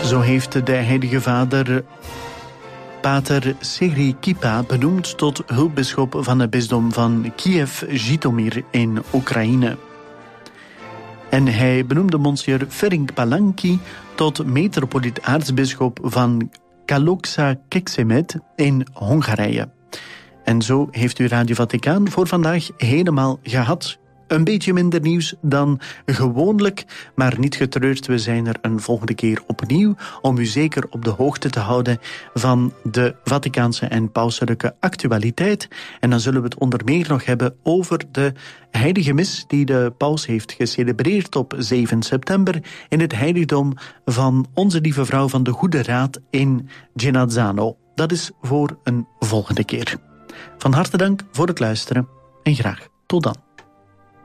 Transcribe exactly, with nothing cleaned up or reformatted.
Zo heeft de heilige vader pater Serhij Kipa benoemd tot hulpbisschop van het bisdom van Kiev-Zhytomyr in Oekraïne. En hij benoemde monsieur Ferenc Palanki tot metropoliet-aartsbisschop van Kalocsa-Kecsemet in Hongarije. En zo heeft u Radio Vaticaan voor vandaag helemaal gehad. Een beetje minder nieuws dan gewoonlijk, maar niet getreurd. We zijn er een volgende keer opnieuw om u zeker op de hoogte te houden van de Vaticaanse en pauselijke actualiteit. En dan zullen we het onder meer nog hebben over de heilige mis die de paus heeft gecelebreerd op zeven september in het heiligdom van Onze Lieve Vrouw van de Goede Raad in Genazzano. Dat is voor een volgende keer. Van harte dank voor het luisteren en graag tot dan.